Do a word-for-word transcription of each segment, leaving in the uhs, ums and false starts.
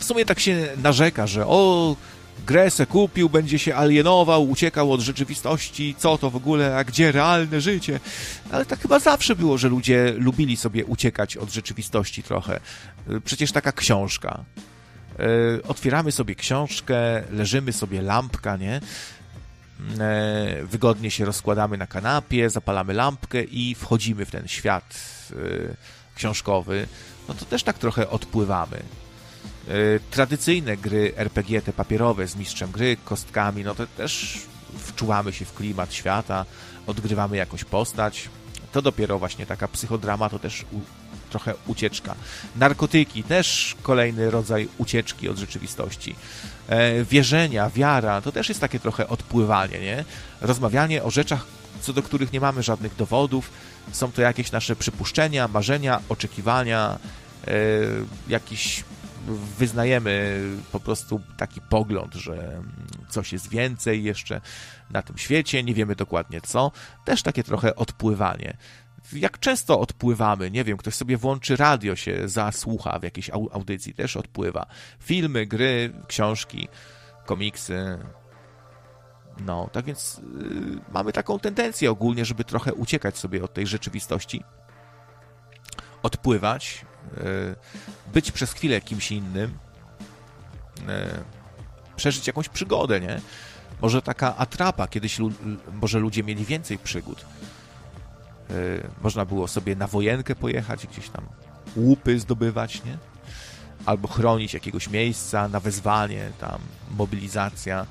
sumie tak się narzeka, że o, grę se kupił, będzie się alienował, uciekał od rzeczywistości, co to w ogóle, a gdzie realne życie? Ale tak chyba zawsze było, że ludzie lubili sobie uciekać od rzeczywistości trochę. Przecież taka książka. Otwieramy sobie książkę, leżymy sobie, lampka, nie? Wygodnie się rozkładamy na kanapie, zapalamy lampkę i wchodzimy w ten świat książkowy. No to też tak trochę odpływamy. Tradycyjne gry er pe gie, te papierowe z mistrzem gry, kostkami, no to też wczuwamy się w klimat świata, odgrywamy jakąś postać. To dopiero właśnie taka psychodrama, to też u, trochę ucieczka. Narkotyki, też kolejny rodzaj ucieczki od rzeczywistości. E, wierzenia, wiara, to też jest takie trochę odpływanie, nie? Rozmawianie o rzeczach, co do których nie mamy żadnych dowodów. Są to jakieś nasze przypuszczenia, marzenia, oczekiwania, e, jakiś wyznajemy po prostu taki pogląd, że coś jest więcej jeszcze na tym świecie, nie wiemy dokładnie co. Też takie trochę odpływanie. Jak często odpływamy? Nie wiem, ktoś sobie włączy radio, się zasłucha w jakiejś audycji, też odpływa. Filmy, gry, książki, komiksy. No, tak więc yy, mamy taką tendencję ogólnie, żeby trochę uciekać sobie od tej rzeczywistości, odpływać, yy, być przez chwilę kimś innym, yy, przeżyć jakąś przygodę, nie? Może taka atrapa, kiedyś lu- może ludzie mieli więcej przygód. Yy, można było sobie na wojenkę pojechać, gdzieś tam łupy zdobywać, nie? Albo chronić jakiegoś miejsca na wezwanie, tam mobilizacja.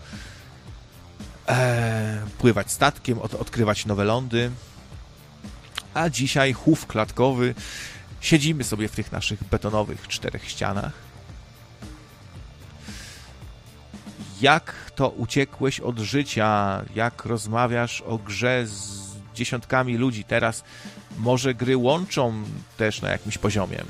Eee, pływać statkiem, od, odkrywać nowe lądy. A dzisiaj chów klatkowy. Siedzimy sobie w tych naszych betonowych czterech ścianach. Jak to uciekłeś od życia? Jak rozmawiasz o grze z dziesiątkami ludzi? Teraz może gry łączą też na jakimś poziomie.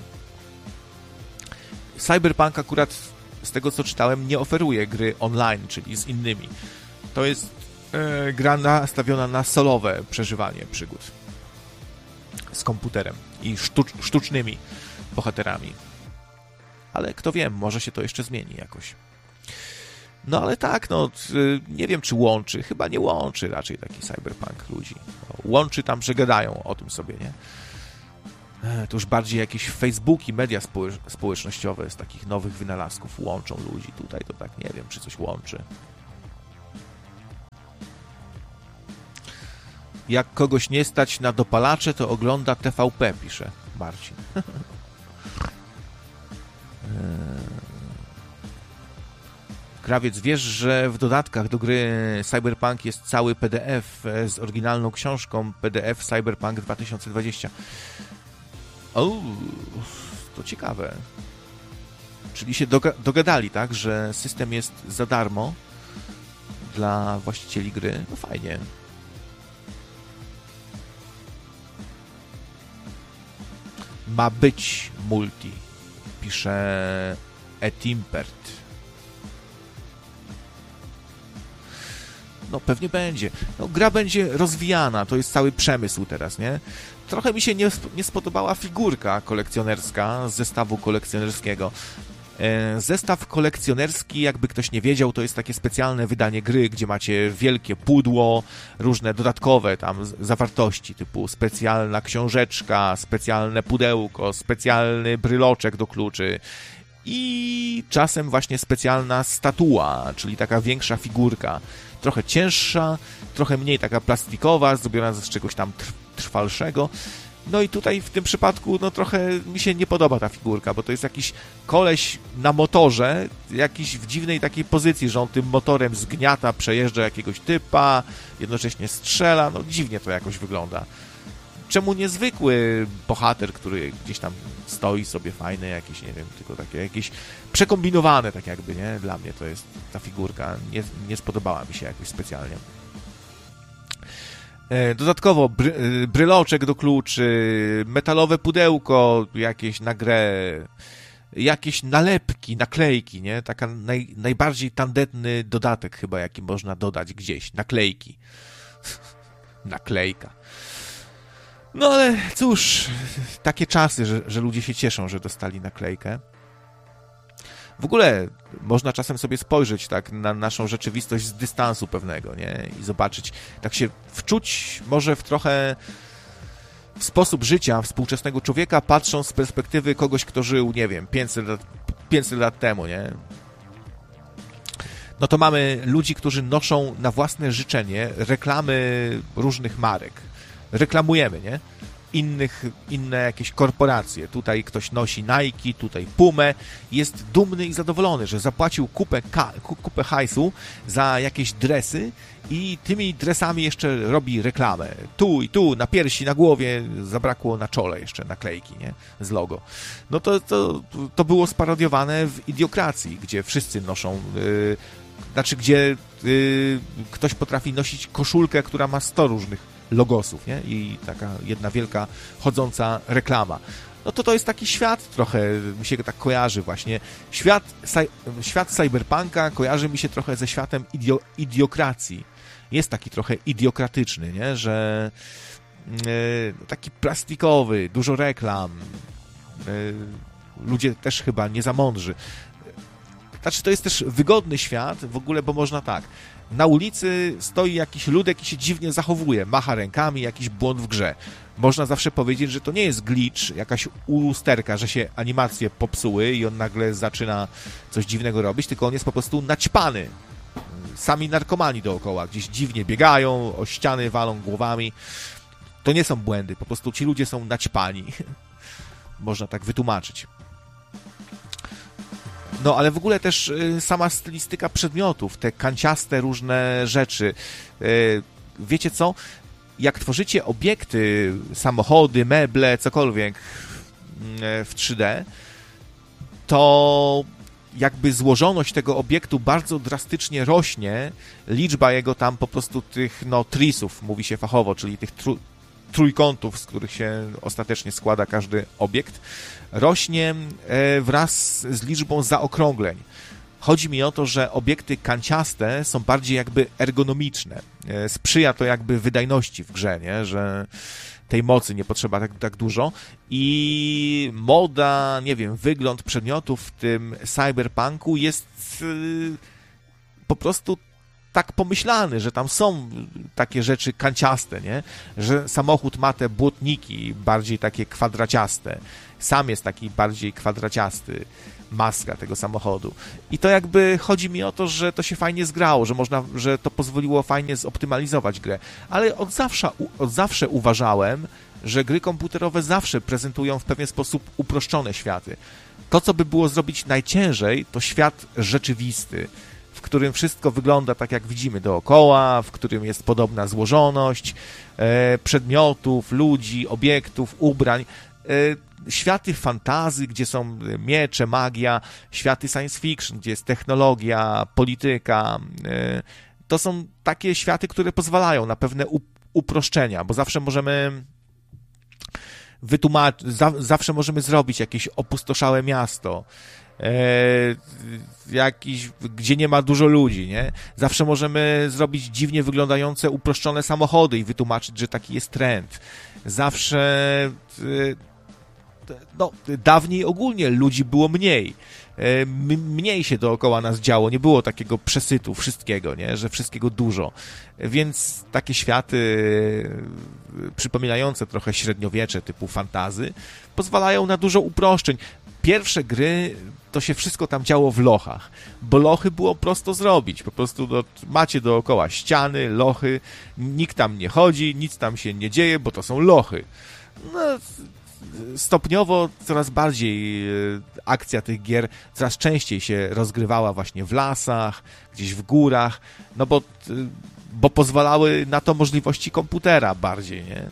Cyberpunk akurat, z tego co czytałem, nie oferuje gry online, czyli z innymi. To jest e, gra nastawiona na solowe przeżywanie przygód z komputerem i sztucz, sztucznymi bohaterami. Ale kto wie, może się to jeszcze zmieni jakoś. No ale tak, no nie wiem, czy łączy. Chyba nie łączy raczej taki cyberpunk ludzi. Łączy tam, że gadają o tym sobie, nie? To już bardziej jakieś Facebooki, media społecznościowe z takich nowych wynalazków łączą ludzi. Tutaj to tak nie wiem, czy coś łączy. Jak kogoś nie stać na dopalacze, to ogląda T V P, pisze Marcin. Krawiec, wiesz, że w dodatkach do gry Cyberpunk jest cały P D F z oryginalną książką P D F Cyberpunk dwa tysiące dwadzieścia. O, to ciekawe. Czyli się doga- dogadali, tak, że system jest za darmo dla właścicieli gry. No fajnie. Ma być multi, pisze Etimpert. No pewnie będzie. No, gra będzie rozwijana, to jest cały przemysł teraz, nie? Trochę mi się nie, nie spodobała figurka kolekcjonerska z zestawu kolekcjonerskiego. E, zestaw kolekcjonerski, jakby ktoś nie wiedział, to jest takie specjalne wydanie gry, gdzie macie wielkie pudło, różne dodatkowe tam zawartości, typu specjalna książeczka, specjalne pudełko, specjalny bryloczek do kluczy i czasem właśnie specjalna statua, czyli taka większa figurka. Trochę cięższa, trochę mniej taka plastikowa, zrobiona z czegoś tam trwalszego. No i tutaj w tym przypadku no trochę mi się nie podoba ta figurka, bo to jest jakiś koleś na motorze, jakiś w dziwnej takiej pozycji, że on tym motorem zgniata, przejeżdża jakiegoś typa, jednocześnie strzela, no dziwnie to jakoś wygląda. Czemu niezwykły bohater, który gdzieś tam stoi sobie fajny, jakiś, nie wiem, tylko takie jakieś przekombinowane tak jakby, nie? Dla mnie to jest ta figurka, nie, nie spodobała mi się jakoś specjalnie. Dodatkowo bry, bryloczek do kluczy, metalowe pudełko jakieś na grę, jakieś nalepki, naklejki, nie? Taka naj, najbardziej tandetny dodatek chyba, jaki można dodać gdzieś. Naklejki. Naklejka. No ale cóż, takie czasy, że, że ludzie się cieszą, że dostali naklejkę. W ogóle można czasem sobie spojrzeć tak na naszą rzeczywistość z dystansu pewnego, nie? I zobaczyć, tak się wczuć może w trochę w sposób życia współczesnego człowieka, patrząc z perspektywy kogoś, kto żył, nie wiem, pięćset lat, pięćset lat temu, nie? No to mamy ludzi, którzy noszą na własne życzenie reklamy różnych marek. Reklamujemy, nie? Innych, inne jakieś korporacje. Tutaj ktoś nosi Nike, tutaj Pumę. Jest dumny i zadowolony, że zapłacił kupę, kupę hajsu za jakieś dresy i tymi dresami jeszcze robi reklamę. Tu i tu, na piersi, na głowie, zabrakło na czole jeszcze naklejki, nie? Z logo. No to, to, to było sparodiowane w Idiokracji, gdzie wszyscy noszą... Yy, znaczy, gdzie yy, ktoś potrafi nosić koszulkę, która ma sto różnych logosów, nie? I taka jedna wielka chodząca reklama. No to to jest taki świat trochę, mi się tak kojarzy właśnie. Świat, saj, świat cyberpunka kojarzy mi się trochę ze światem idio, idiokracji. Jest taki trochę idiokratyczny, nie? Że yy, taki plastikowy, dużo reklam. Yy, ludzie też chyba nie za mądrzy. Znaczy, to jest też wygodny świat w ogóle, bo można tak. Na ulicy stoi jakiś ludek i się dziwnie zachowuje, macha rękami, jakiś błąd w grze. Można zawsze powiedzieć, że to nie jest glitch, jakaś usterka, że się animacje popsuły i on nagle zaczyna coś dziwnego robić, tylko on jest po prostu naćpany. Sami narkomani dookoła, gdzieś dziwnie biegają, o ściany walą głowami. To nie są błędy, po prostu ci ludzie są naćpani. Można tak wytłumaczyć. No, ale w ogóle też y, sama stylistyka przedmiotów, te kanciaste różne rzeczy. Y, wiecie co? Jak tworzycie obiekty, samochody, meble, cokolwiek y, w trzy D, to jakby złożoność tego obiektu bardzo drastycznie rośnie, liczba jego tam po prostu tych, no, trisów, mówi się fachowo, czyli tych tru, trójkątów, z których się ostatecznie składa każdy obiekt, rośnie wraz z liczbą zaokrągleń. Chodzi mi o to, że obiekty kanciaste są bardziej jakby ergonomiczne. Sprzyja to jakby wydajności w grze, nie? Że tej mocy nie potrzeba tak, tak dużo i moda, nie wiem, wygląd przedmiotów w tym cyberpunku jest yy, po prostu tak pomyślany, że tam są takie rzeczy kanciaste, nie? Że samochód ma te błotniki bardziej takie kwadraciaste. Sam jest taki bardziej kwadraciasty, maska tego samochodu. I to jakby chodzi mi o to, że to się fajnie zgrało, że można, że to pozwoliło fajnie zoptymalizować grę. Ale od zawsze, od zawsze uważałem, że gry komputerowe zawsze prezentują w pewien sposób uproszczone światy. To, co by było zrobić najciężej, to świat rzeczywisty, w którym wszystko wygląda tak, jak widzimy dookoła, w którym jest podobna złożoność e, przedmiotów, ludzi, obiektów, ubrań. E, światy fantasy, gdzie są miecze, magia, światy science fiction, gdzie jest technologia, polityka. E, to są takie światy, które pozwalają na pewne uproszczenia, bo zawsze możemy wytłumaczyć, za, zawsze możemy zrobić jakieś opustoszałe miasto, E, jakiś, gdzie nie ma dużo ludzi, nie? Zawsze możemy zrobić dziwnie wyglądające, uproszczone samochody i wytłumaczyć, że taki jest trend. Zawsze e, no, dawniej ogólnie ludzi było mniej. E, m- mniej się dookoła nas działo, nie było takiego przesytu wszystkiego, nie? Że wszystkiego dużo. Więc takie światy e, przypominające trochę średniowiecze typu fantazy pozwalają na dużo uproszczeń. Pierwsze gry to się wszystko tam działo w lochach, bo lochy było prosto zrobić. Po prostu no, macie dookoła ściany, lochy, nikt tam nie chodzi, nic tam się nie dzieje, bo to są lochy. No, stopniowo coraz bardziej akcja tych gier coraz częściej się rozgrywała właśnie w lasach, gdzieś w górach, no bo, bo pozwalały na to możliwości komputera bardziej, nie?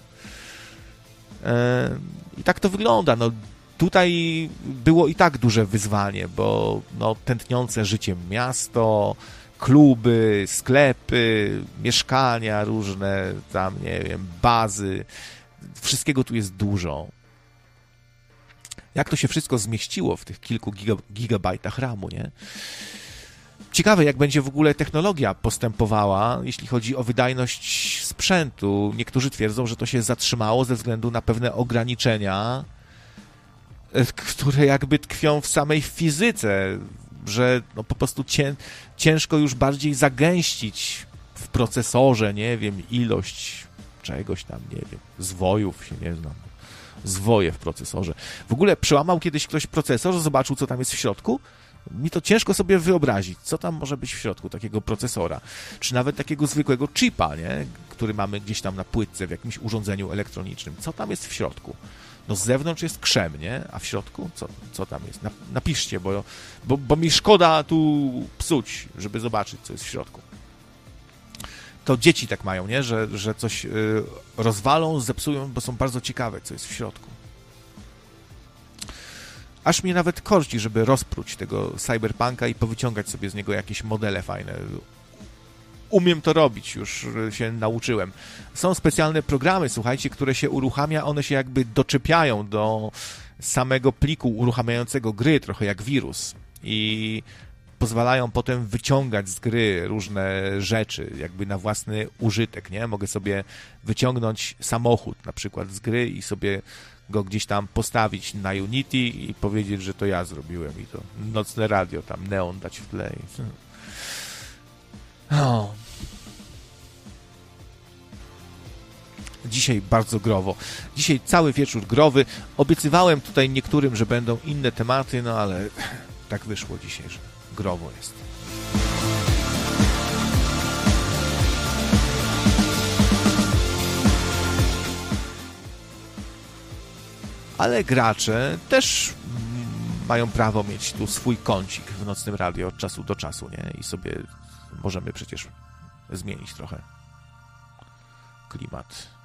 I tak to wygląda, no. Tutaj było i tak duże wyzwanie, bo no, tętniące życiem miasto, kluby, sklepy, mieszkania różne, tam, nie wiem, bazy, wszystkiego tu jest dużo. Jak to się wszystko zmieściło w tych kilku giga- gigabajtach ramu, nie? Ciekawe, jak będzie w ogóle technologia postępowała, jeśli chodzi o wydajność sprzętu. Niektórzy twierdzą, że to się zatrzymało ze względu na pewne ograniczenia, które jakby tkwią w samej fizyce że no po prostu cię, ciężko już bardziej zagęścić w procesorze, nie wiem, ilość czegoś tam, nie wiem, zwojów, się nie znam, zwoje w procesorze. W ogóle przełamał kiedyś ktoś procesor, zobaczył, co tam jest w środku? Mi to ciężko sobie wyobrazić, co tam może być w środku takiego procesora, czy nawet takiego zwykłego chipa, nie? Który mamy gdzieś tam na płytce w jakimś urządzeniu elektronicznym. Co tam jest w środku? No z zewnątrz jest krzem, nie? A w środku? Co, co tam jest? Napiszcie, bo, bo, bo mi szkoda tu psuć, żeby zobaczyć, co jest w środku. To dzieci tak mają, nie? Że, że coś y, rozwalą, zepsują, bo są bardzo ciekawe, co jest w środku. Aż mnie nawet korci, żeby rozpróć tego cyberpunka i powyciągać sobie z niego jakieś modele fajne. Umiem to robić, już się nauczyłem. Są specjalne programy, słuchajcie, które się uruchamia, one się jakby doczepiają do samego pliku uruchamiającego gry, trochę jak wirus. I pozwalają potem wyciągać z gry różne rzeczy, jakby na własny użytek, nie? Mogę sobie wyciągnąć samochód na przykład z gry i sobie go gdzieś tam postawić na Unity i powiedzieć, że to ja zrobiłem i to nocne radio, tam neon dać w tle. O. Dzisiaj bardzo growo. Dzisiaj cały wieczór growy. Obiecywałem tutaj niektórym, że będą inne tematy, no ale tak wyszło dzisiaj, że growo jest. Ale gracze też mają prawo mieć tu swój kącik w Nocnym Radio od czasu do czasu, nie? I sobie możemy przecież zmienić trochę klimat.